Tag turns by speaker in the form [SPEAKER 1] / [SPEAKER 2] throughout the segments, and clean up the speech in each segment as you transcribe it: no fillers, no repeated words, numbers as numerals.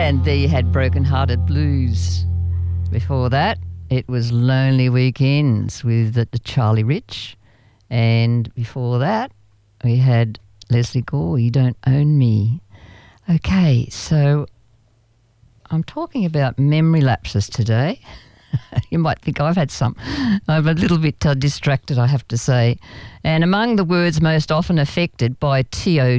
[SPEAKER 1] And there you had Broken Hearted Blues. Before that, it was Lonely Weekends with the Charlie Rich. And before that, we had Leslie Gore, You Don't Own Me. Okay, so I'm talking about memory lapses today. You might think I've had some. I'm a little bit distracted, I have to say. And among the words most often affected by TOT,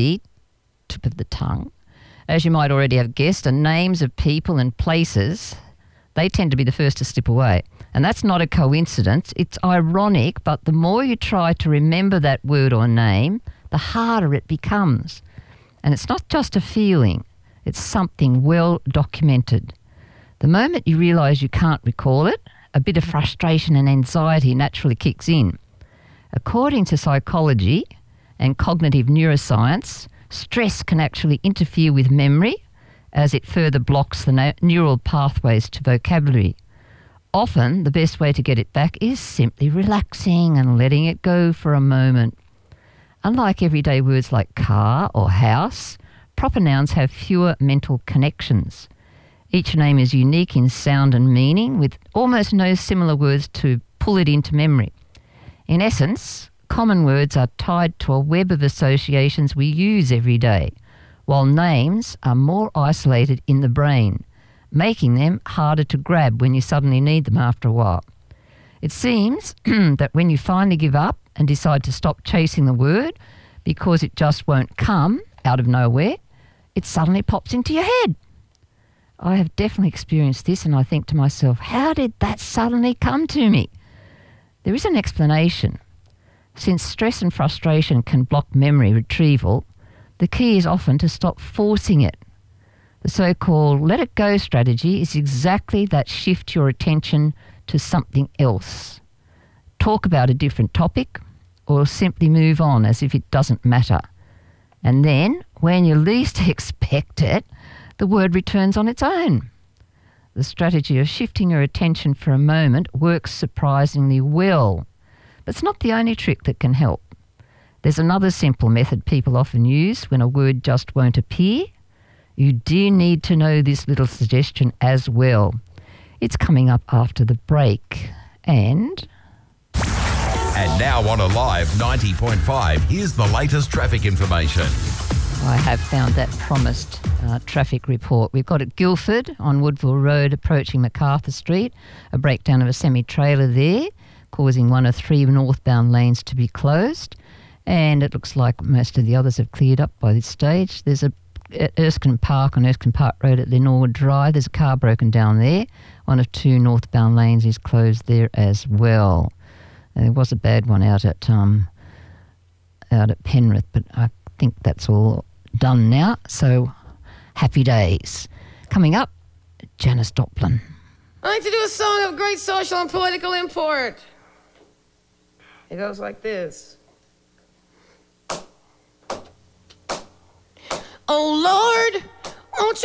[SPEAKER 1] tip of the tongue, as you might already have guessed, are names of people and places. They tend to be the first to slip away. And that's not a coincidence. It's ironic, but the more you try to remember that word or name, the harder it becomes. And it's not just a feeling. It's something well documented. The moment you realise you can't recall it, a bit of frustration and anxiety naturally kicks in. According to psychology and cognitive neuroscience, stress can actually interfere with memory as it further blocks the neural pathways to vocabulary. Often, the best way to get it back is simply relaxing and letting it go for a moment. Unlike everyday words like car or house, proper nouns have fewer mental connections. Each name is unique in sound and meaning, with almost no similar words to pull it into memory. In essence, common words are tied to a web of associations we use every day, while names are more isolated in the brain, making them harder to grab when you suddenly need them after a while. It seems that when you finally give up and decide to stop chasing the word because it just won't come out of nowhere, it suddenly pops into your head. I have definitely experienced this, and I think to myself, how did that suddenly come to me? There is an explanation. Since stress and frustration can block memory retrieval, the key is often to stop forcing it. The so-called let it go strategy is exactly that: shift your attention to something else. Talk about a different topic, or simply move on as if it doesn't matter. And then, when you least expect it, the word returns on its own. The strategy of shifting your attention for a moment works surprisingly well. But it's not the only trick that can help. There's another simple method people often use when a word just won't appear. You do need to know this little suggestion as well. It's coming up after the break. And
[SPEAKER 2] now on Alive 90.5, here's the latest traffic information.
[SPEAKER 1] I have found that promised traffic report. We've got at Guildford on Woodville Road approaching MacArthur Street, a breakdown of a semi-trailer there, causing one of 3 northbound lanes to be closed. And it looks like most of the others have cleared up by this stage. There's at Erskine Park, on Erskine Park Road at Lenore Drive, there's a car broken down there. One of 2 northbound lanes is closed there as well. There was a bad one out at Penrith, but I think that's all done now. So happy days. Coming up, Janis Joplin.
[SPEAKER 3] I like to do a song of great social and political import. It goes like this. Oh Lord,